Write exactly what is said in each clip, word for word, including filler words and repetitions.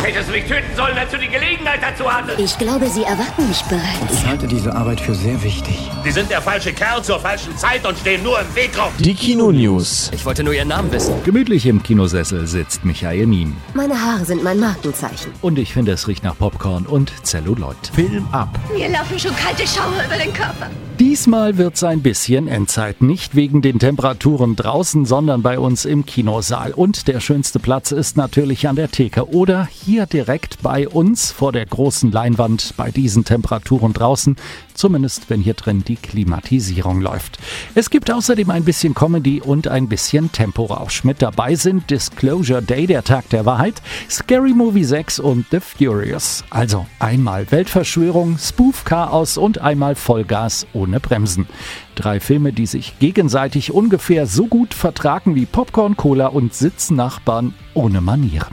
Hättest du mich töten sollen, als du die Gelegenheit dazu hattest. Ich glaube, Sie erwarten mich bereits. Ich halte diese Arbeit für sehr wichtig. Sie sind der falsche Kerl zur falschen Zeit und stehen nur im Weg rum. Die Kino-News. Ich wollte nur Ihren Namen wissen. Gemütlich im Kinosessel sitzt Michael Mien. Meine Haare sind mein Markenzeichen. Und ich finde, es riecht nach Popcorn und Zelluloid. Film ab. Mir laufen schon kalte Schauer über den Körper. Diesmal wird's ein bisschen Endzeit. Nicht wegen den Temperaturen draußen, sondern bei uns im Kinosaal. Und der schönste Platz ist natürlich an der Theke oder hier direkt bei uns vor der großen Leinwand bei diesen Temperaturen draußen. Zumindest, wenn hier drin die Klimatisierung läuft. Es gibt außerdem ein bisschen Comedy und ein bisschen Temporausch. Mit dabei sind Disclosure Day, der Tag der Wahrheit, Scary Movie sechs und The Furious. Also einmal Weltverschwörung, Spoof-Chaos und einmal Vollgas ohne Bremsen. Drei Filme, die sich gegenseitig ungefähr so gut vertragen wie Popcorn, Cola und Sitznachbarn ohne Manieren.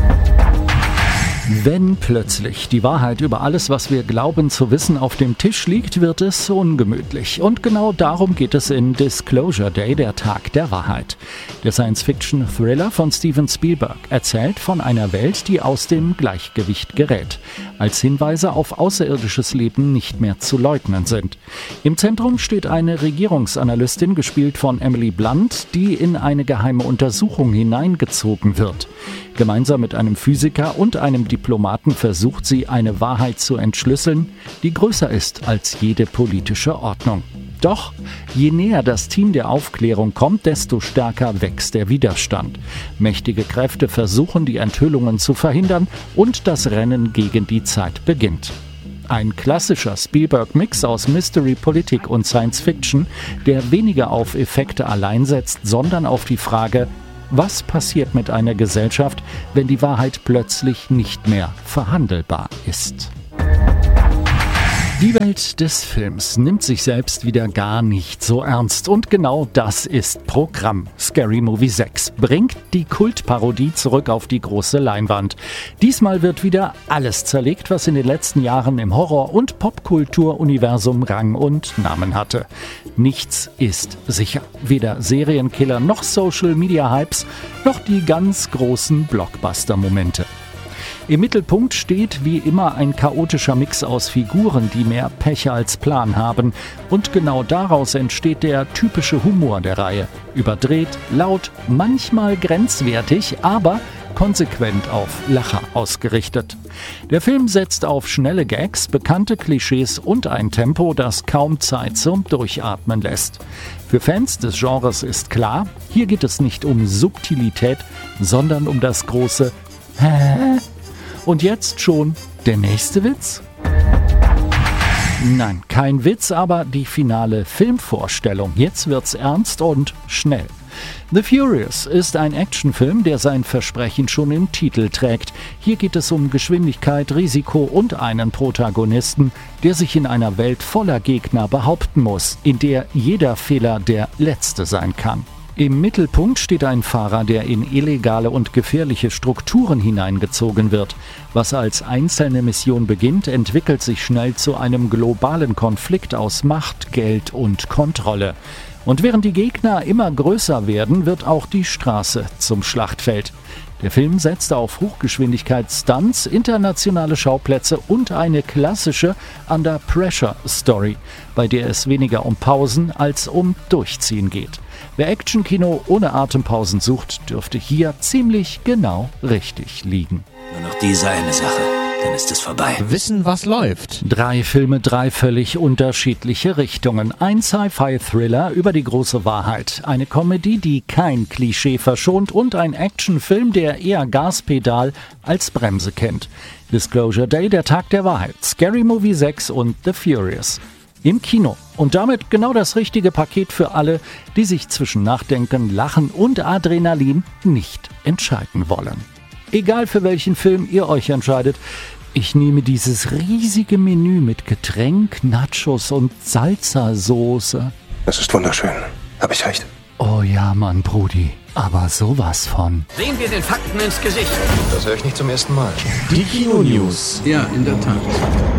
Wenn plötzlich die Wahrheit über alles, was wir glauben zu wissen, auf dem Tisch liegt, wird es ungemütlich. Und genau darum geht es in Disclosure Day, der Tag der Wahrheit. Der Science-Fiction-Thriller von Steven Spielberg erzählt von einer Welt, die aus dem Gleichgewicht gerät, als Hinweise auf außerirdisches Leben nicht mehr zu leugnen sind. Im Zentrum steht eine Regierungsanalystin, gespielt von Emily Blunt, die in eine geheime Untersuchung hineingezogen wird. Gemeinsam mit einem Physiker und einem Diplomaten versucht sie, eine Wahrheit zu entschlüsseln, die größer ist als jede politische Ordnung. Doch je näher das Team der Aufklärung kommt, desto stärker wächst der Widerstand. Mächtige Kräfte versuchen, die Enthüllungen zu verhindern und das Rennen gegen die Zeit beginnt. Ein klassischer Spielberg-Mix aus Mystery, Politik und Science-Fiction, der weniger auf Effekte allein setzt, sondern auf die Frage: Was passiert mit einer Gesellschaft, wenn die Wahrheit plötzlich nicht mehr verhandelbar ist? Die Welt des Films nimmt sich selbst wieder gar nicht so ernst. Und genau das ist Programm. Scary Movie sechs bringt die Kultparodie zurück auf die große Leinwand. Diesmal wird wieder alles zerlegt, was in den letzten Jahren im Horror- und Popkulturuniversum Rang und Namen hatte. Nichts ist sicher. Weder Serienkiller noch Social-Media-Hypes, noch die ganz großen Blockbuster-Momente. Im Mittelpunkt steht wie immer ein chaotischer Mix aus Figuren, die mehr Pech als Plan haben. Und genau daraus entsteht der typische Humor der Reihe. Überdreht, laut, manchmal grenzwertig, aber konsequent auf Lacher ausgerichtet. Der Film setzt auf schnelle Gags, bekannte Klischees und ein Tempo, das kaum Zeit zum Durchatmen lässt. Für Fans des Genres ist klar, hier geht es nicht um Subtilität, sondern um das große Hä? Und jetzt schon der nächste Witz? Nein, kein Witz, aber die finale Filmvorstellung. Jetzt wird's ernst und schnell. The Furious ist ein Actionfilm, der sein Versprechen schon im Titel trägt. Hier geht es um Geschwindigkeit, Risiko und einen Protagonisten, der sich in einer Welt voller Gegner behaupten muss, in der jeder Fehler der letzte sein kann. Im Mittelpunkt steht ein Fahrer, der in illegale und gefährliche Strukturen hineingezogen wird. Was als einzelne Mission beginnt, entwickelt sich schnell zu einem globalen Konflikt aus Macht, Geld und Kontrolle. Und während die Gegner immer größer werden, wird auch die Straße zum Schlachtfeld. Der Film setzt auf Hochgeschwindigkeits-Stunts, internationale Schauplätze und eine klassische Under-Pressure-Story, bei der es weniger um Pausen als um Durchziehen geht. Wer Actionkino ohne Atempausen sucht, dürfte hier ziemlich genau richtig liegen. Nur noch diese eine Sache, dann ist es vorbei. Wissen, was läuft. Drei Filme, drei völlig unterschiedliche Richtungen. Ein Sci-Fi-Thriller über die große Wahrheit. Eine Comedy, die kein Klischee verschont und ein Actionfilm, der eher Gaspedal als Bremse kennt. Disclosure Day, der Tag der Wahrheit. Scary Movie sechs und The Furious. Im Kino. Und damit genau das richtige Paket für alle, die sich zwischen Nachdenken, Lachen und Adrenalin nicht entscheiden wollen. Egal für welchen Film ihr euch entscheidet, ich nehme dieses riesige Menü mit Getränk, Nachos und Salsa-Soße. Das ist wunderschön. Hab ich recht? Oh ja, Mann, Brudi. Aber sowas von. Sehen wir den Fakten ins Gesicht. Das höre ich nicht zum ersten Mal. Die Kino-News. Ja, in der Tat.